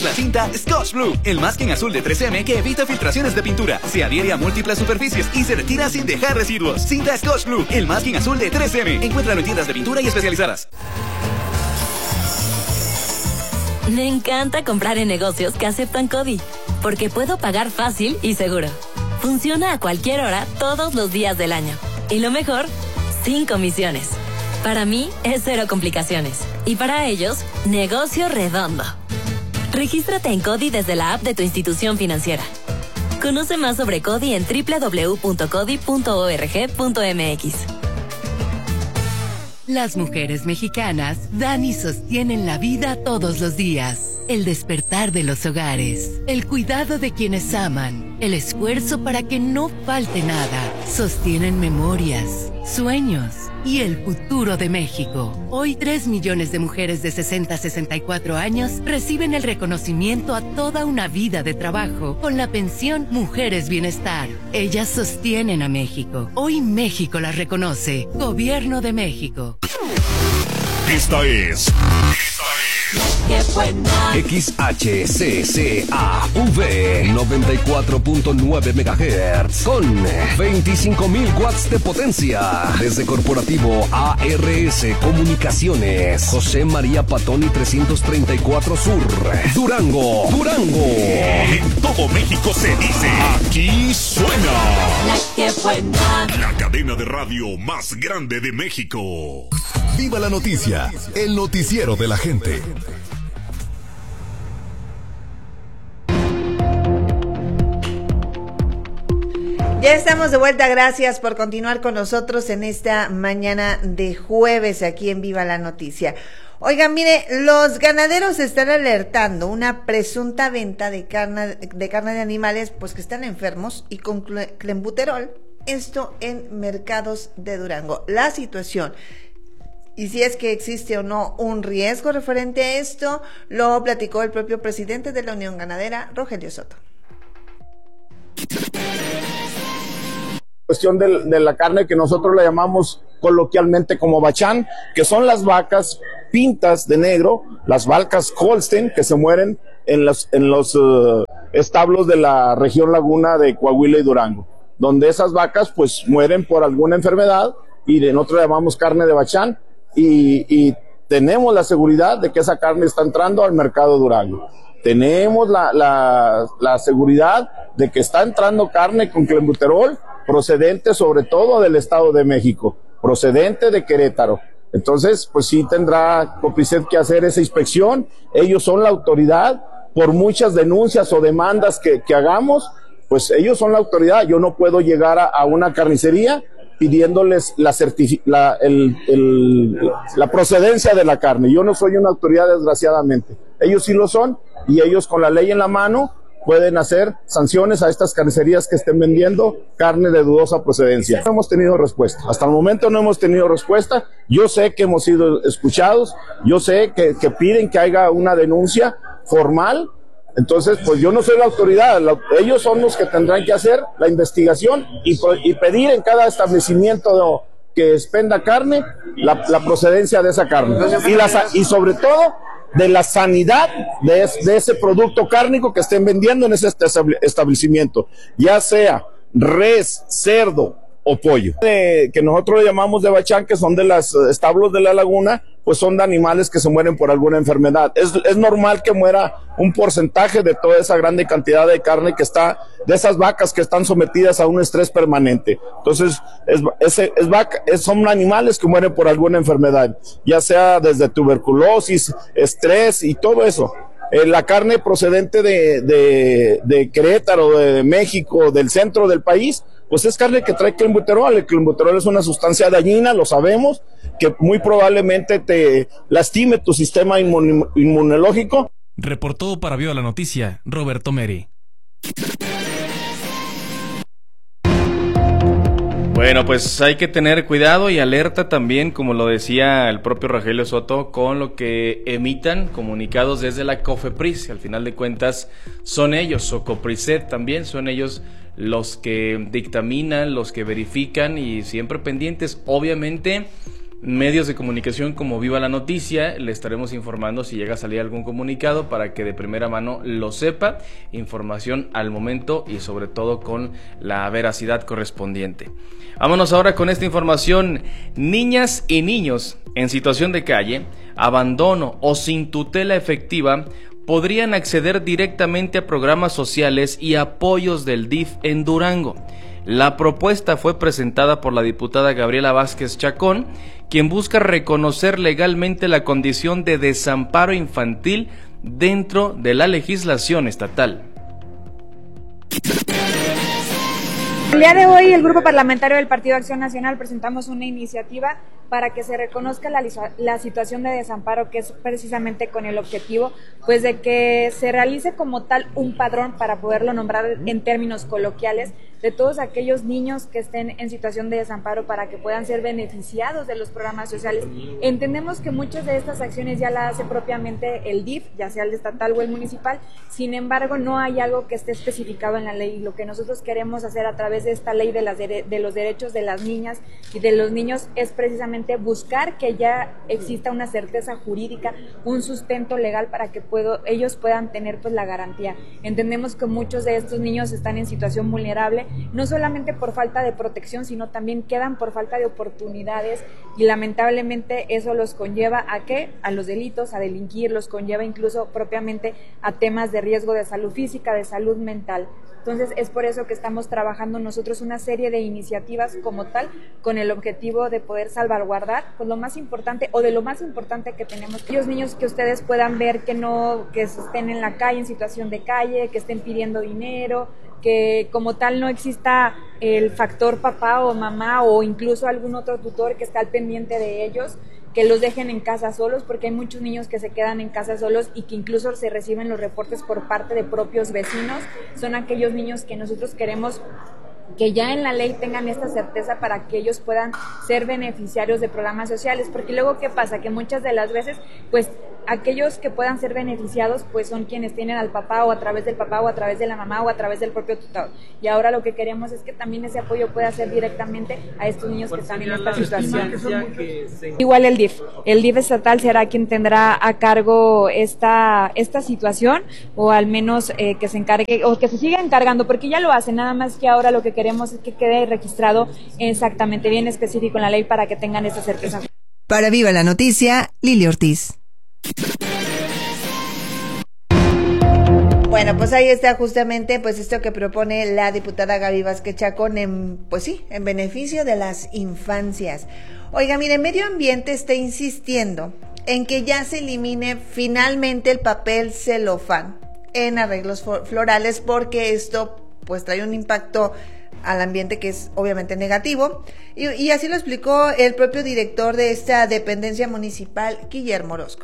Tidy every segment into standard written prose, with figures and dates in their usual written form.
La cinta Scotch Blue, el masking azul de 3M que evita filtraciones de pintura, se adhiere a múltiples superficies y se retira sin dejar residuos. Cinta Scotch Blue, el masking azul de 3M. Encuéntralo en tiendas de pintura y especializadas. Me encanta comprar en negocios que aceptan CODI, porque puedo pagar fácil y seguro. Funciona a cualquier hora, todos los días del año. Y lo mejor, sin comisiones. Para mí, es cero complicaciones. Y para ellos, negocio redondo. Regístrate en CODI desde la app de tu institución financiera. Conoce más sobre CODI en www.codi.org.mx. Las mujeres mexicanas dan y sostienen la vida todos los días. El despertar de los hogares, el cuidado de quienes aman, el esfuerzo para que no falte nada. Sostienen memorias, sueños y el futuro de México. Hoy 3 millones de mujeres de 60 a 64 años reciben el reconocimiento a toda una vida de trabajo con la pensión Mujeres Bienestar. Ellas sostienen a México. Hoy México las reconoce. Gobierno de México. Esta es XHCCAV 94.9 MHz con 25.000 watts de potencia. Desde Corporativo ARS Comunicaciones, José María Patoni 334 Sur, Durango. En todo México se dice, aquí suena la cadena de radio más grande de México. Viva la noticia, el noticiero de la gente. Ya estamos de vuelta, gracias por continuar con nosotros en esta mañana de jueves aquí en Viva la Noticia. Oigan, mire, los ganaderos están alertando una presunta venta de carne de animales pues que están enfermos y con clenbuterol, esto en mercados de Durango. La situación y si es que existe o no un riesgo referente a esto, lo platicó el propio presidente de la Unión Ganadera, Rogelio Soto. Cuestión de la carne que nosotros la llamamos coloquialmente como bachán, que son las vacas pintas de negro, las vacas Holstein que se mueren en los establos de la región Laguna de Coahuila y Durango, donde esas vacas pues mueren por alguna enfermedad y nosotros la llamamos carne de bachán. Y tenemos la seguridad de que esa carne está entrando al mercado de Durango. Tenemos la seguridad de que está entrando carne con clenbuterol procedente sobre todo del Estado de México, procedente de Querétaro. Entonces, pues sí tendrá Copicet que hacer esa inspección. Ellos son la autoridad. Por muchas denuncias o demandas que hagamos, pues ellos son la autoridad. Yo no puedo llegar a una carnicería pidiéndoles la procedencia de la carne. Yo no soy una autoridad, desgraciadamente. Ellos sí lo son, y ellos con la ley en la mano pueden hacer sanciones a estas carnicerías que estén vendiendo carne de dudosa procedencia. No hemos tenido respuesta. Hasta el momento no hemos tenido respuesta. Yo sé que hemos sido escuchados. Yo sé que piden que haya una denuncia formal. Entonces, pues yo no soy la autoridad, ellos son los que tendrán que hacer la investigación y pedir en cada establecimiento que expenda carne la procedencia de esa carne y sobre todo de la sanidad de ese producto cárnico que estén vendiendo en ese establecimiento, ya sea res, cerdo o pollo. Que nosotros le llamamos de bachán, que son de los establos de la laguna, pues son de animales que se mueren por alguna enfermedad. Es normal que muera un porcentaje de toda esa grande cantidad de carne que está, de esas vacas que están sometidas a un estrés permanente. Entonces, son animales que mueren por alguna enfermedad, ya sea desde tuberculosis, estrés y todo eso. La carne procedente de Querétaro, de México, del centro del país, pues es carne que trae clenbuterol. El clenbuterol es una sustancia dañina, lo sabemos, que muy probablemente te lastime tu sistema inmunológico. Reportó para Viva la Noticia, Roberto Meri. Bueno, pues hay que tener cuidado y alerta también, como lo decía el propio Rogelio Soto, con lo que emitan comunicados desde la COFEPRIS. Al final de cuentas son ellos, o COPRISET también, son ellos los que dictaminan, los que verifican y siempre pendientes, obviamente medios de comunicación como Viva la Noticia le estaremos informando si llega a salir algún comunicado para que de primera mano lo sepa, información al momento y sobre todo con la veracidad correspondiente. Vámonos ahora con esta información. Niñas y niños en situación de calle, abandono o sin tutela efectiva podrían acceder directamente a programas sociales y apoyos del DIF en Durango. La propuesta fue presentada por la diputada Gabriela Vázquez Chacón, quien busca reconocer legalmente la condición de desamparo infantil dentro de la legislación estatal. El día de hoy, el Grupo Parlamentario del Partido Acción Nacional presentamos una iniciativa para que se reconozca la situación de desamparo, que es precisamente con el objetivo pues de que se realice como tal un padrón, para poderlo nombrar en términos coloquiales, de todos aquellos niños que estén en situación de desamparo para que puedan ser beneficiados de los programas sociales. Entendemos que muchas de estas acciones ya las hace propiamente el DIF, ya sea el estatal o el municipal, sin embargo no hay algo que esté especificado en la ley. Lo que nosotros queremos hacer a través de esta ley de los derechos de las niñas y de los niños es precisamente buscar que ya exista una certeza jurídica, un sustento legal para que ellos puedan tener pues la garantía. Entendemos que muchos de estos niños están en situación vulnerable, no solamente por falta de protección, sino también quedan por falta de oportunidades, y lamentablemente eso los conlleva ¿a qué? A los delitos, a delinquir, los conlleva incluso propiamente a temas de riesgo de salud física, de salud mental. Entonces es por eso que estamos trabajando nosotros una serie de iniciativas como tal, con el objetivo de poder salvaguardar pues lo más importante, o de lo más importante que tenemos, aquellos niños que ustedes puedan ver que estén en la calle, en situación de calle, que estén pidiendo dinero, que como tal no exista el factor papá o mamá o incluso algún otro tutor que está al pendiente de ellos, que los dejen en casa solos, porque hay muchos niños que se quedan en casa solos y que incluso se reciben los reportes por parte de propios vecinos. Son aquellos niños que nosotros queremos que ya en la ley tengan esta certeza para que ellos puedan ser beneficiarios de programas sociales, porque luego ¿qué pasa? Que muchas de las veces pues aquellos que puedan ser beneficiados pues son quienes tienen al papá, o a través del papá, o a través de la mamá, o a través del propio tutor, y ahora lo que queremos es que también ese apoyo pueda ser directamente a estos niños que están en esta situación. Igual el DIF estatal será quien tendrá a cargo esta situación, o al menos que se encargue, o que se siga encargando, porque ya lo hace, nada más que ahora lo que queremos es que quede registrado exactamente, bien específico en la ley, para que tengan esa certeza. Para Viva la Noticia, Lili Ortiz. Bueno, pues ahí está justamente pues esto que propone la diputada Gaby Vázquez Chacón en beneficio de las infancias. Oiga, mire, Medio Ambiente está insistiendo en que ya se elimine finalmente el papel celofán en arreglos florales, porque esto pues trae un impacto al ambiente que es obviamente negativo, y así lo explicó el propio director de esta dependencia municipal, Guillermo Orozco.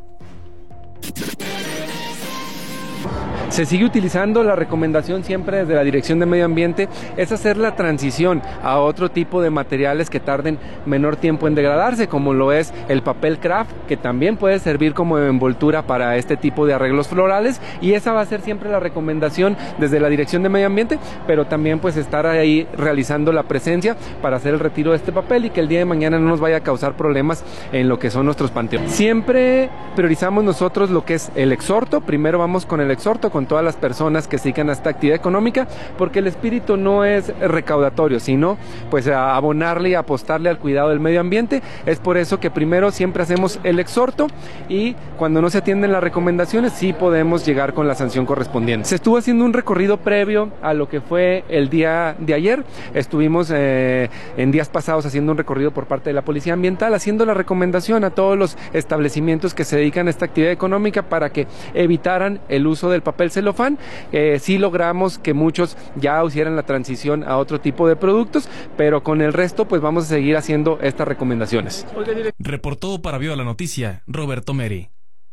Se sigue utilizando la recomendación siempre desde la Dirección de Medio Ambiente, es hacer la transición a otro tipo de materiales que tarden menor tiempo en degradarse, como lo es el papel craft, que también puede servir como envoltura para este tipo de arreglos florales, y esa va a ser siempre la recomendación desde la Dirección de Medio Ambiente, pero también pues estar ahí realizando la presencia para hacer el retiro de este papel y que el día de mañana no nos vaya a causar problemas en lo que son nuestros panteones. Siempre priorizamos nosotros lo que es el exhorto, primero vamos con el exhorto, con todas las personas que se dedican a esta actividad económica, porque el espíritu no es recaudatorio, sino pues a abonarle y apostarle al cuidado del medio ambiente. Es por eso que primero siempre hacemos el exhorto, y cuando no se atienden las recomendaciones sí podemos llegar con la sanción correspondiente. Se estuvo haciendo un recorrido previo a lo que fue el día de ayer, estuvimos en días pasados haciendo un recorrido por parte de la Policía Ambiental, haciendo la recomendación a todos los establecimientos que se dedican a esta actividad económica para que evitaran el uso del papel celofán. Sí logramos que muchos ya hicieran la transición a otro tipo de productos, pero con el resto pues vamos a seguir haciendo estas recomendaciones. Reportó para Viva la Noticia, Roberto Meri.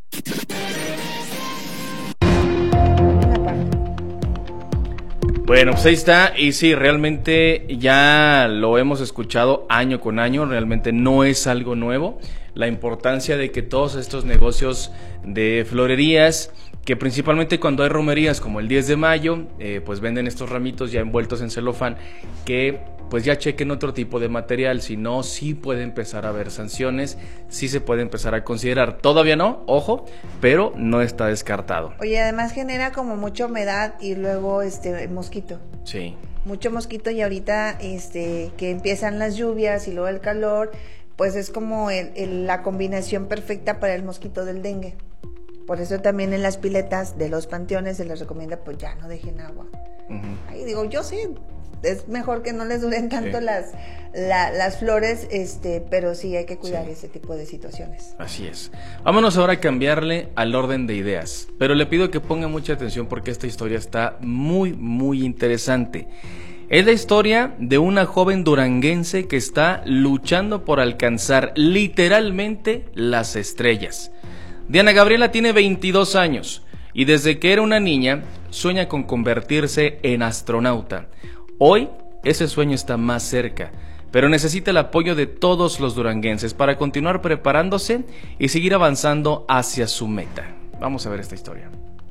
Bueno, pues ahí está, y sí, realmente ya lo hemos escuchado año con año, realmente no es algo nuevo, la importancia de que todos estos negocios de florerías que principalmente cuando hay romerías como el 10 de mayo, pues venden estos ramitos ya envueltos en celofán, que pues ya chequen otro tipo de material, si no, sí puede empezar a haber sanciones, sí se puede empezar a considerar, todavía no, ojo, pero no está descartado. Oye, además genera como mucha humedad y luego mosquito. Sí. Mucho mosquito, y ahorita que empiezan las lluvias y luego el calor, pues es como la combinación perfecta para el mosquito del dengue. Por eso también en las piletas de los panteones se les recomienda pues ya no dejen agua. Ahí digo, yo sé, es mejor que no les duren tanto las flores, pero sí hay que cuidar ese tipo de situaciones. Así es. Vámonos ahora a cambiarle al orden de ideas, pero le pido que ponga mucha atención porque esta historia está muy, muy interesante. Es la historia de una joven duranguense que está luchando por alcanzar literalmente las estrellas. Diana Gabriela tiene 22 años y desde que era una niña sueña con convertirse en astronauta. Hoy ese sueño está más cerca, pero necesita el apoyo de todos los duranguenses para continuar preparándose y seguir avanzando hacia su meta. Vamos a ver esta historia.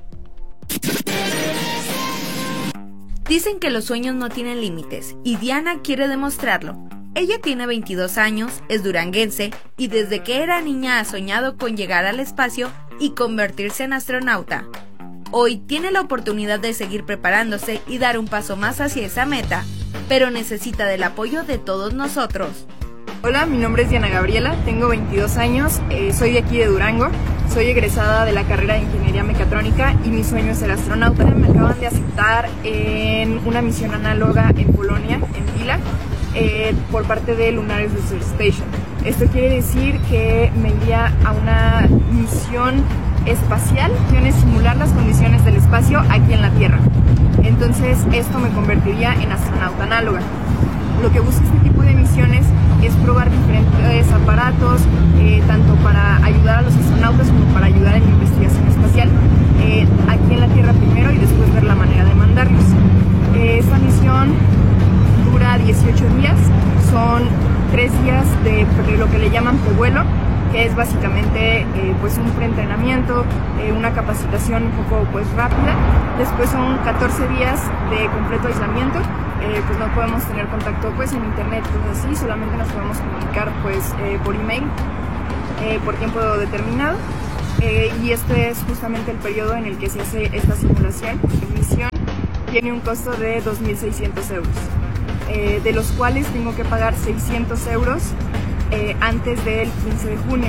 Dicen que los sueños no tienen límites y Diana quiere demostrarlo. Ella tiene 22 años, es duranguense y desde que era niña ha soñado con llegar al espacio y convertirse en astronauta. Hoy tiene la oportunidad de seguir preparándose y dar un paso más hacia esa meta, pero necesita del apoyo de todos nosotros. Hola, mi nombre es Diana Gabriela, tengo 22 años, soy de aquí de Durango, soy egresada de la carrera de Ingeniería Mecatrónica y mi sueño es ser astronauta. Me acaban de aceptar en una misión análoga en Polonia, en Pila, por parte de Lunar Research Station. Esto quiere decir que me iría a una misión espacial, es simular las condiciones del espacio aquí en la Tierra. Entonces esto me convertiría en astronauta análoga. Lo que busca este tipo de misiones es probar diferentes aparatos, tanto para ayudar a los astronautas como para ayudar en la investigación espacial, aquí en la Tierra primero y después ver la manera de mandarlos. Esta misión dura 18 días, son 3 días de lo que le llaman prevuelo, que es básicamente pues un preentrenamiento, una capacitación un poco pues rápida. Después son 14 días de completo aislamiento, pues no podemos tener contacto pues en internet, pues así, solamente nos podemos comunicar pues por email, por tiempo determinado, y este es justamente el periodo en el que se hace esta simulación. La misión tiene un costo de 2.600 euros, de los cuales tengo que pagar 600 euros antes del 15 de junio,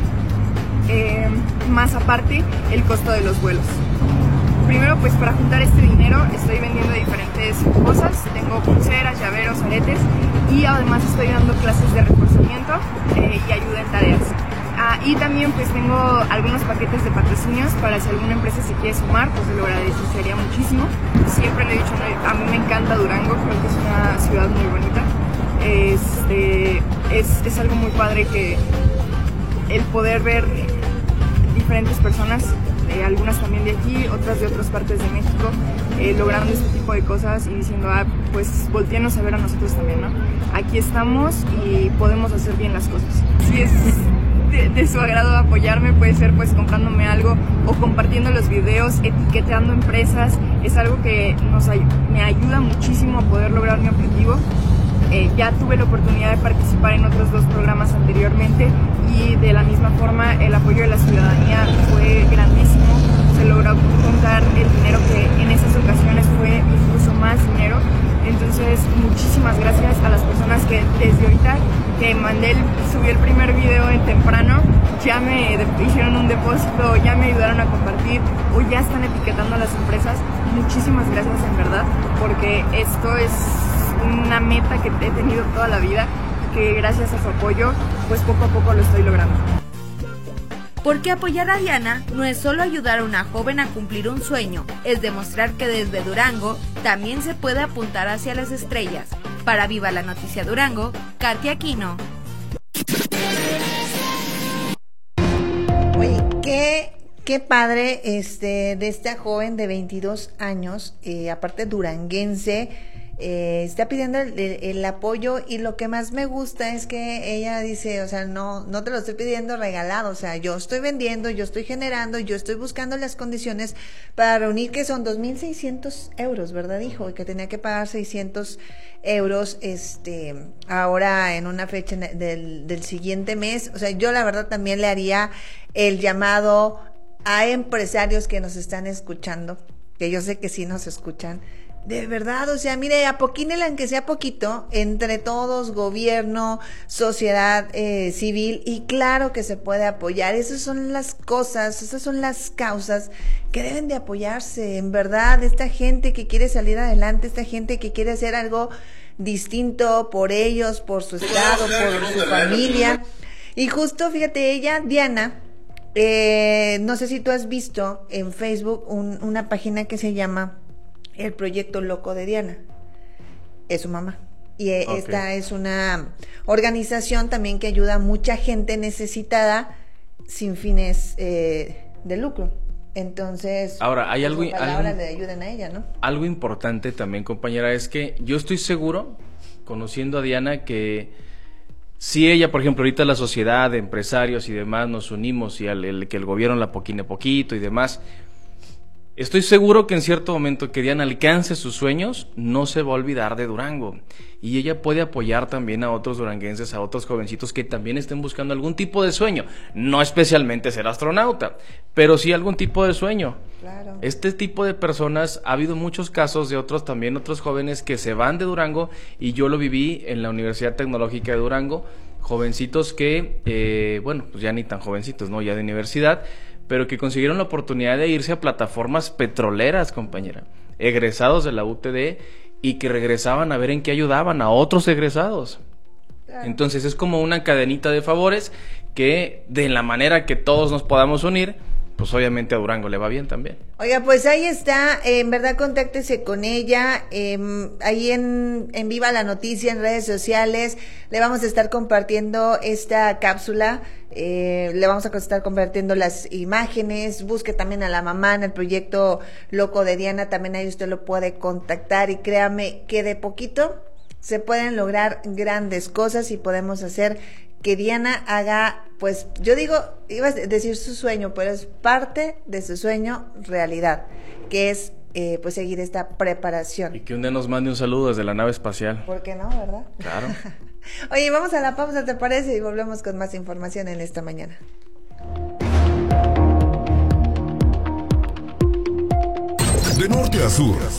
más aparte el costo de los vuelos. Primero, pues para juntar este dinero estoy vendiendo diferentes cosas, tengo pulseras, llaveros, aretes, y además estoy dando clases de reforzamiento y ayuda en tareas. Y también pues tengo algunos paquetes de patrocinios para si alguna empresa se quiere sumar, pues se lo agradecería muchísimo. Siempre le he dicho, a mí me encanta Durango, creo que es una ciudad muy bonita. Es algo muy padre que el poder ver diferentes personas, algunas también de aquí, otras de otras partes de México, logrando este tipo de cosas y diciendo, pues voltéenos a ver a nosotros también, ¿no? Aquí estamos y podemos hacer bien las cosas. Si es de su agrado apoyarme, puede ser pues comprándome algo o compartiendo los videos, etiquetando empresas, es algo que me ayuda muchísimo a poder lograr mi objetivo. Ya tuve la oportunidad de participar en otros 2 programas anteriormente y de la misma forma el apoyo de la ciudadanía fue grandísimo. Se logró juntar el dinero que en esas ocasiones fue incluso más dinero. Entonces muchísimas gracias a las personas que desde ahorita que subí el primer video en temprano, ya me hicieron un depósito, ya me ayudaron a compartir o ya están etiquetando a las empresas. Muchísimas gracias en verdad, porque esto es una meta que he tenido toda la vida y que gracias a su apoyo pues poco a poco lo estoy logrando. Porque apoyar a Diana no es solo ayudar a una joven a cumplir un sueño, es demostrar que desde Durango también se puede apuntar hacia las estrellas. Para Viva la Noticia Durango, Katia Aquino. Oye, qué padre de esta joven de 22 años, aparte duranguense, está pidiendo el apoyo, y lo que más me gusta es que ella dice, o sea, no te lo estoy pidiendo regalado, o sea, yo estoy vendiendo, yo estoy generando, yo estoy buscando las condiciones para reunir, que son 2,600 euros, ¿verdad? Dijo, y que tenía que pagar 600 euros, ahora en una fecha del siguiente mes. O sea, yo la verdad también le haría el llamado a empresarios que nos están escuchando, que yo sé que sí nos escuchan, de verdad, o sea, mire, apoquínele aunque sea poquito, entre todos, gobierno, sociedad civil, y claro que se puede apoyar. Esas son las cosas, esas son las causas que deben de apoyarse, en verdad. Esta gente que quiere salir adelante, esta gente que quiere hacer algo distinto por ellos, por su estado, por su familia. Y justo, fíjate, ella, Diana, no sé si tú has visto en Facebook una página que se llama El Proyecto Loco de Diana. Es su mamá. Y esta es una organización también que ayuda a mucha gente necesitada sin fines de lucro. Entonces, ahora hay algo, le ayuden a ella, ¿no? Algo importante también, compañera, es que yo estoy seguro, conociendo a Diana, que si ella, por ejemplo, ahorita la sociedad de empresarios y demás nos unimos, y que el gobierno la poquine poquito y demás, estoy seguro que en cierto momento que Diana alcance sus sueños, no se va a olvidar de Durango. Y ella puede apoyar también a otros duranguenses, a otros jovencitos que también estén buscando algún tipo de sueño. No especialmente ser astronauta, pero sí algún tipo de sueño. Claro. Este tipo de personas, ha habido muchos casos de otros jóvenes que se van de Durango, y yo lo viví en la Universidad Tecnológica de Durango, jovencitos que, pues ya ni tan jovencitos, ¿no? Ya de universidad, pero que consiguieron la oportunidad de irse a plataformas petroleras, compañera, egresados de la UTD, y que regresaban a ver en qué ayudaban a otros egresados. Claro. Entonces es como una cadenita de favores que, de la manera que todos nos podamos unir, pues obviamente a Durango le va bien también. Oiga, pues ahí está, en verdad contáctese con ella, ahí en Viva la Noticia, en redes sociales, le vamos a estar compartiendo esta cápsula, le vamos a estar compartiendo las imágenes. Busque también a la mamá en el Proyecto Loco de Diana, también ahí usted lo puede contactar, y créame que de poquito se pueden lograr grandes cosas, y podemos hacer que Diana haga, pues yo digo, iba a decir su sueño, pero es parte de su sueño realidad, que es pues seguir esta preparación. Y que un día nos mande un saludo desde la nave espacial. ¿Por qué no, verdad? Claro. Oye, vamos a la pausa, ¿te parece? Y volvemos con más información en esta mañana. De norte a sur,